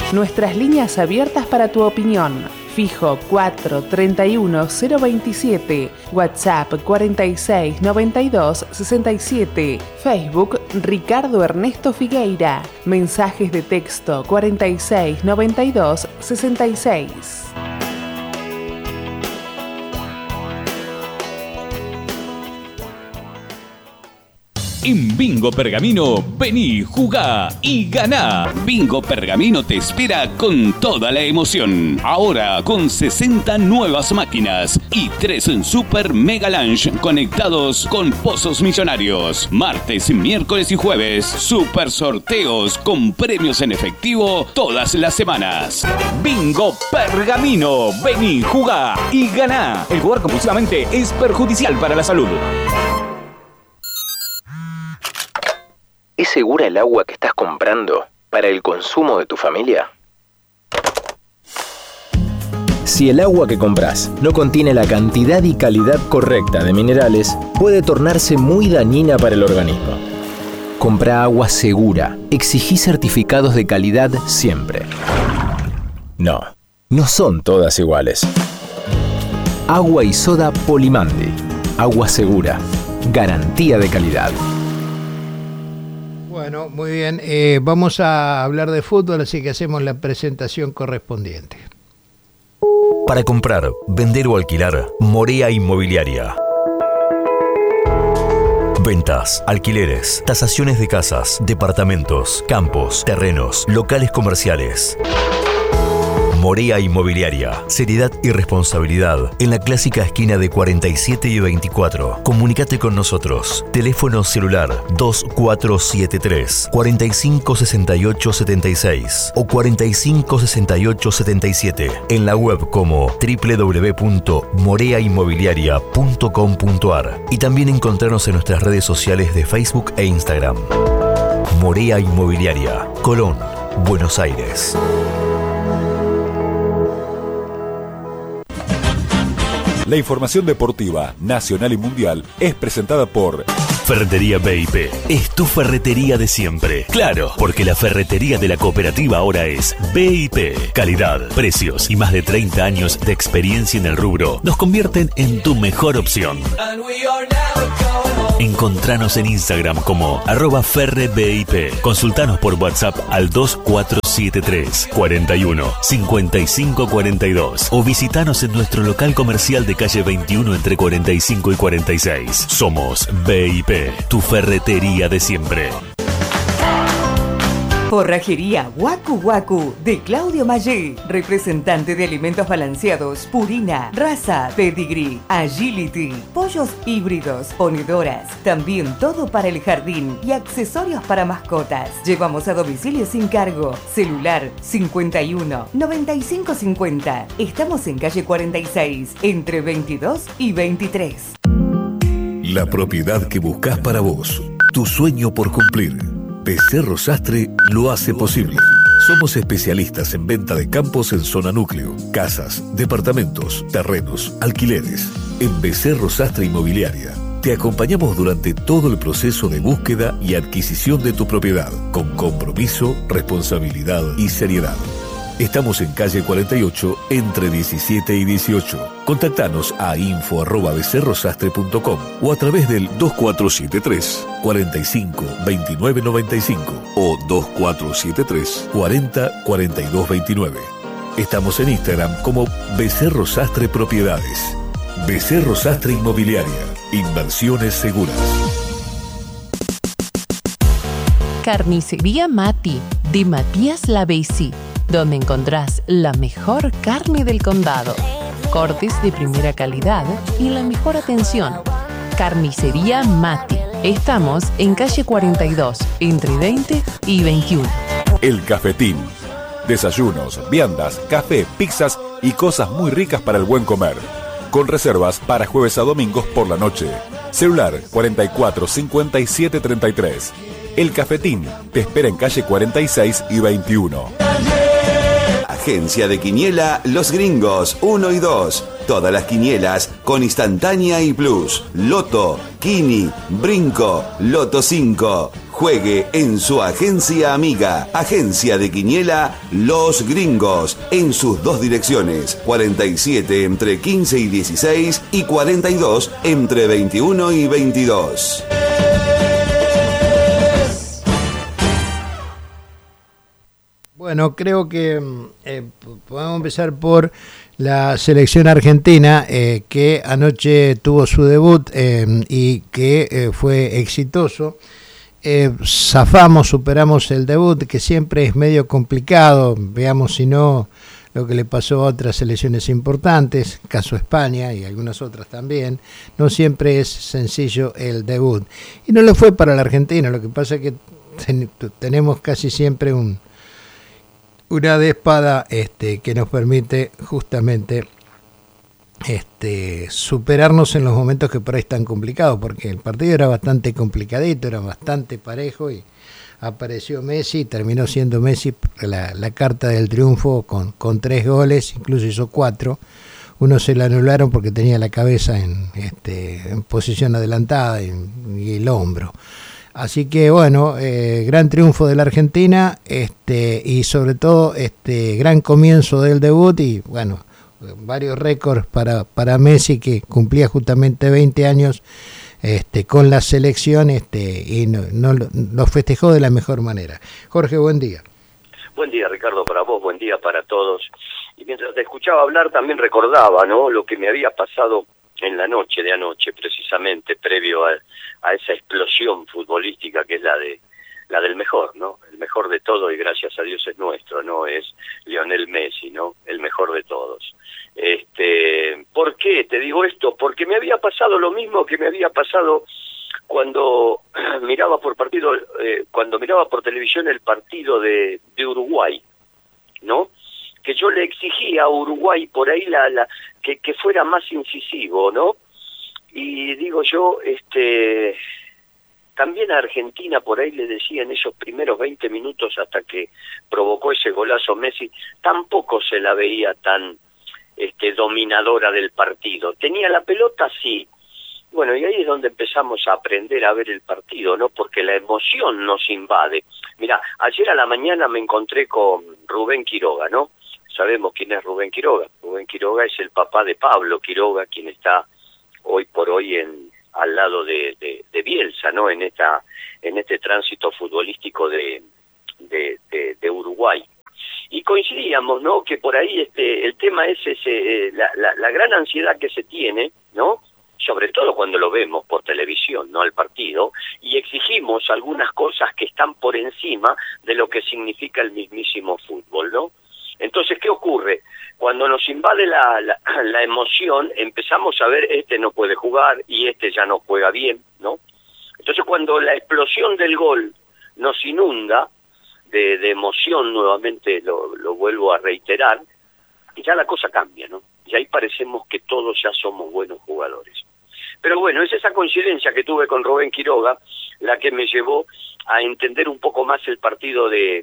Nuestras líneas abiertas para tu opinión. Fijo 431 027, WhatsApp 46 92 67, Facebook Ricardo Ernesto Figueira, mensajes de texto 46 92 66. En Bingo Pergamino, vení, jugá y ganá. Bingo Pergamino te espera con toda la emoción. Ahora con 60 nuevas máquinas y 3 en Super Mega Lunch conectados con pozos millonarios. Martes, miércoles y jueves, super sorteos con premios en efectivo todas las semanas. Bingo Pergamino, vení, jugá y ganá. El jugar compulsivamente es perjudicial para la salud. ¿Es segura el agua que estás comprando para el consumo de tu familia? Si el agua que compras no contiene la cantidad y calidad correcta de minerales, puede tornarse muy dañina para el organismo. Compra agua segura. Exigí certificados de calidad siempre. No son todas iguales. Agua y soda Polimandi. Agua segura. Garantía de calidad. Bueno, muy bien. Vamos a hablar de fútbol, así que hacemos la presentación correspondiente. Para comprar, vender o alquilar, Morea Inmobiliaria. Ventas, alquileres, tasaciones de casas, departamentos, campos, terrenos, locales comerciales. Morea Inmobiliaria. Seriedad y responsabilidad en la clásica esquina de 47 y 24. Comunícate con nosotros. Teléfono celular 2473 456876 o 456877. En la web como www.moreainmobiliaria.com.ar y también encontrarnos en nuestras redes sociales de Facebook e Instagram. Morea Inmobiliaria, Colón, Buenos Aires. La información deportiva, nacional y mundial, es presentada por Ferretería BIP. Es tu ferretería de siempre. Claro, porque la ferretería de la cooperativa ahora es BIP. Calidad, precios y más de 30 años de experiencia en el rubro nos convierten en tu mejor opción. Encontranos en Instagram como @ferrebip. Consultanos por WhatsApp al 2473 41 55 42 o visitanos en nuestro local comercial de calle 21 entre 45 y 46. Somos BIP, tu ferretería de siempre. Forrajería Waku Waku de Claudio Maggi, representante de alimentos balanceados, Purina, Raza, Pedigree, Agility, pollos híbridos, ponedoras, también todo para el jardín y accesorios para mascotas. Llevamos a domicilio sin cargo. Celular 51 95 50. Estamos en calle 46, entre 22 y 23. La propiedad que buscas para vos, tu sueño por cumplir. Becerro Sastre lo hace posible. Somos especialistas en venta de campos en zona núcleo, casas, departamentos, terrenos, alquileres. En Becerro Sastre Inmobiliaria te acompañamos durante todo el proceso de búsqueda y adquisición de tu propiedad, con compromiso, responsabilidad y seriedad. Estamos en calle 48, entre 17 y 18. Contactanos a info@becerrosastre.com o a través del 2473 45 29 95 o 2473 40 42 29. Estamos en Instagram como Becerro Sastre Propiedades. Becerro Sastre Inmobiliaria. Inversiones seguras. Carnicería Mati, de Matías Lavesi, donde encontrás la mejor carne del condado, cortes de primera calidad y la mejor atención. Carnicería Mati. Estamos en calle 42, entre 20 y 21. El Cafetín. Desayunos, viandas, café, pizzas y cosas muy ricas para el buen comer. Con reservas para jueves a domingos por la noche. Celular 44 57 33. El Cafetín te espera en calle 46 y 21. Agencia de Quiniela Los Gringos 1 y 2. Todas las quinielas con instantánea y plus. Loto, Quini, Brinco, Loto 5. Juegue en su agencia amiga, Agencia de Quiniela Los Gringos, en sus dos direcciones, 47 entre 15 y 16 y 42 entre 21 y 22. Bueno, creo que podemos empezar por la selección argentina, que anoche tuvo su debut y que fue exitoso. Superamos el debut, que siempre es medio complicado. Veamos si no lo que le pasó a otras selecciones importantes, caso España y algunas otras también. No siempre es sencillo el debut. Y no lo fue para la Argentina. Lo que pasa es que tenemos casi siempre una de espada que nos permite justamente superarnos en los momentos que por ahí están complicados, porque el partido era bastante complicadito, era bastante parejo y apareció Messi y terminó siendo Messi la carta del triunfo con 3 goles, incluso hizo 4. Uno se lo anularon porque tenía la cabeza en posición adelantada y el hombro. Así que bueno, gran triunfo de la Argentina, y sobre todo gran comienzo del debut y bueno, varios récords para Messi, que cumplía justamente 20 años con la selección, y lo festejó de la mejor manera. Jorge, buen día. Buen día, Ricardo, para vos, buen día para todos. Y mientras te escuchaba hablar también recordaba, ¿no?, lo que me había pasado en la noche de anoche, precisamente previo a esa explosión futbolística que es la del mejor, ¿no? El mejor de todo, y gracias a Dios es nuestro, ¿no? Es Lionel Messi, ¿no? El mejor de todos. ¿Por qué te digo esto? Porque me había pasado lo mismo que me había pasado cuando miraba por televisión el partido de Uruguay, ¿no? Que yo le exigía a Uruguay por ahí que fuera más incisivo, ¿no? Y digo yo, también a Argentina por ahí le decía en esos primeros 20 minutos hasta que provocó ese golazo Messi, tampoco se la veía tan dominadora del partido. ¿Tenía la pelota? Sí. Bueno, y ahí es donde empezamos a aprender a ver el partido, ¿no? Porque la emoción nos invade. Mira, ayer a la mañana me encontré con Rubén Quiroga, ¿no? Sabemos quién es Rubén Quiroga. Rubén Quiroga es el papá de Pablo Quiroga, quien está hoy por hoy al lado de Bielsa, ¿no? En este tránsito futbolístico de Uruguay. Y coincidíamos, ¿no?, que por ahí el tema es la gran ansiedad que se tiene, ¿no?, sobre todo cuando lo vemos por televisión, ¿no?, al partido, y exigimos algunas cosas que están por encima de lo que significa el mismísimo fútbol, ¿no? Entonces, ¿qué ocurre? Cuando nos invade la emoción, empezamos a ver, no puede jugar y ya no juega bien, ¿no? Entonces, cuando la explosión del gol nos inunda de emoción, nuevamente lo vuelvo a reiterar, ya la cosa cambia, ¿no? Y ahí parecemos que todos ya somos buenos jugadores. Pero bueno, es esa coincidencia que tuve con Rubén Quiroga la que me llevó a entender un poco más el partido de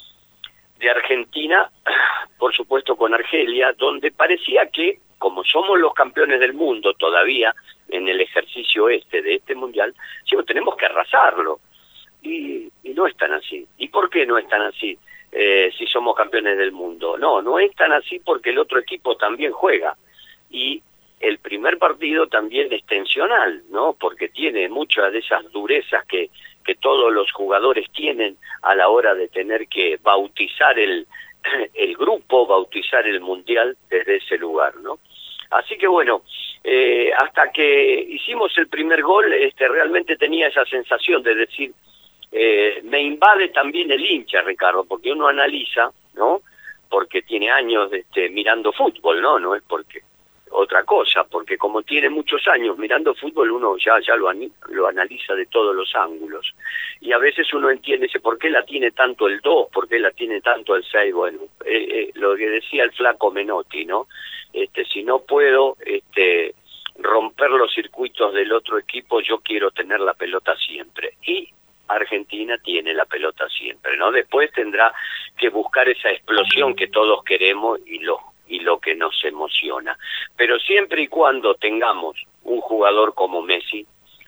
Argentina, por supuesto con Argelia, donde parecía que, como somos los campeones del mundo todavía en el ejercicio de este mundial, tenemos que arrasarlo. Y no es tan así. ¿Y por qué no es tan así si somos campeones del mundo? No es tan así porque el otro equipo también juega. Y el primer partido también es tensional, ¿no? Porque tiene muchas de esas durezas que todos los jugadores tienen a la hora de tener que bautizar el grupo, bautizar el mundial desde ese lugar, ¿no? Así que bueno, hasta que hicimos el primer gol, realmente tenía esa sensación de decir, me invade también el hincha, Ricardo, porque uno analiza, ¿no? Porque tiene años mirando fútbol, ¿no? No es porque otra cosa, porque como tiene muchos años mirando fútbol, uno ya lo analiza de todos los ángulos. Y a veces uno entiende por qué la tiene tanto el 2, por qué la tiene tanto el 6, bueno, lo que decía el flaco Menotti, ¿no? Si no puedo romper los circuitos del otro equipo, yo quiero tener la pelota siempre. Y Argentina tiene la pelota siempre, ¿no? Después tendrá que buscar esa explosión que todos queremos y lo que nos emociona. Pero siempre y cuando tengamos un jugador como Messi,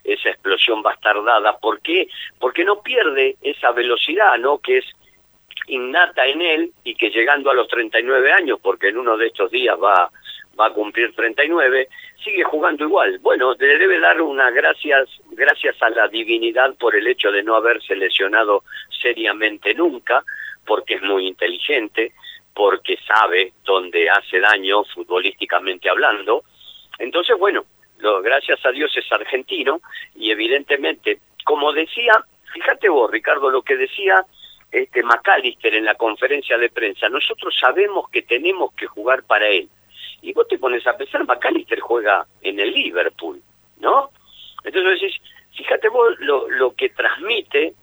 esa explosión bastardada. ¿Por qué? Porque no pierde esa velocidad, ¿no?, que es innata en él, y que llegando a los 39 años, porque en uno de estos días va a cumplir 39, sigue jugando igual. Bueno, le debe dar una gracias a la divinidad por el hecho de no haberse lesionado seriamente nunca, porque es muy inteligente, porque sabe dónde hace daño futbolísticamente hablando. Entonces, bueno, gracias a Dios es argentino, y evidentemente, como decía, fíjate vos, Ricardo, lo que decía McAllister en la conferencia de prensa: nosotros sabemos que tenemos que jugar para él. Y vos te pones a pensar, McAllister juega en el Liverpool, ¿no? Entonces decís, fíjate vos lo que transmite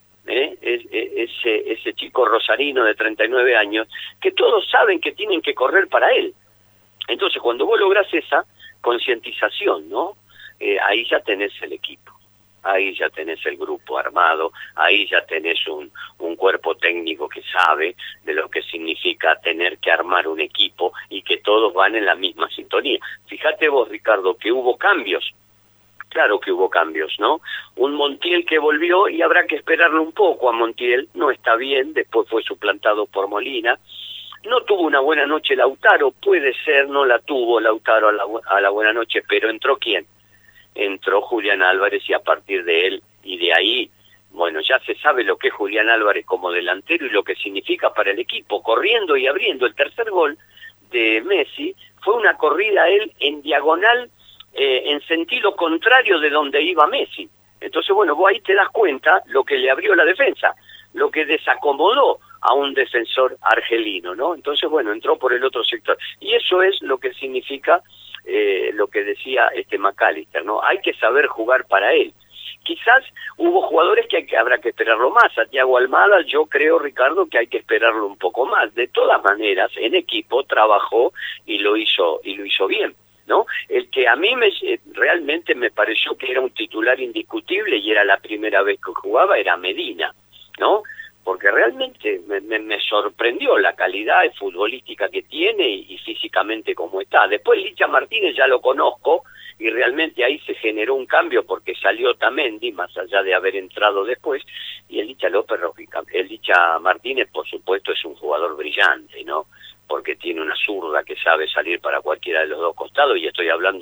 ese chico rosarino de 39 años, que todos saben que tienen que correr para él. Entonces, cuando vos lográs esa concientización, ¿no?, ahí ya tenés el equipo. Ahí ya tenés el grupo armado, ahí ya tenés un cuerpo técnico que sabe de lo que significa tener que armar un equipo y que todos van en la misma sintonía. Fíjate vos, Ricardo, que hubo cambios. Claro que hubo cambios, ¿no? Un Montiel que volvió, y habrá que esperarlo un poco a Montiel, no está bien, después fue suplantado por Molina. No tuvo una buena noche Lautaro, puede ser, no la tuvo Lautaro a la buena noche, pero ¿entró quién? Entró Julián Álvarez, y a partir de él y de ahí, bueno, ya se sabe lo que es Julián Álvarez como delantero y lo que significa para el equipo, corriendo y abriendo. El tercer gol de Messi fue una corrida a él en diagonal, en sentido contrario de donde iba Messi. Entonces, bueno, vos ahí te das cuenta lo que le abrió la defensa, lo que desacomodó a un defensor argelino, ¿no? Entonces, bueno, entró por el otro sector. Y eso es lo que significa lo que decía McAllister, ¿no? Hay que saber jugar para él. Quizás hubo jugadores que habrá que esperarlo más. A Thiago Almada, yo creo, Ricardo, que hay que esperarlo un poco más. De todas maneras, en equipo trabajó y lo hizo bien, ¿no? El que a mí realmente me pareció que era un titular indiscutible, y era la primera vez que jugaba, era Medina, ¿no? Porque realmente me sorprendió la calidad futbolística que tiene y físicamente como está. Después Licha Martínez ya lo conozco, y realmente ahí se generó un cambio porque salió Tamendi, más allá de haber entrado después, y el Licha Martínez, por supuesto, es un jugador brillante, ¿no? Porque tiene una zurda que sabe salir para cualquiera de los dos costados, y estoy hablando